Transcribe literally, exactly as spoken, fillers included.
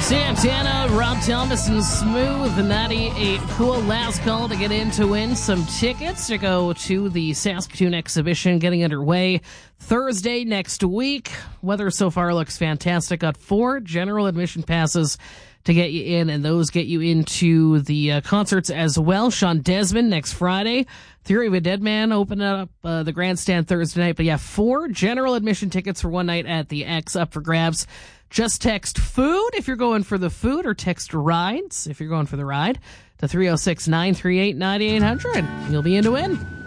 Santana, Rob Thomas, and Smooth ninety-eight Cool. Last call to get in to win some tickets to go to the Saskatoon exhibition getting underway Thursday next week. Weather so far looks fantastic. Got four general admission passes to get you in, and those get you into the uh, concerts as well. Sean Desmond next Friday. Theory of a Dead Man open up uh, the grandstand Thursday night. But yeah, four general admission tickets for one night at the X up for grabs. Just text food if you're going for the food, or text rides if you're going for the ride to three oh six, nine three eight, nine eight hundred. You'll be in to win.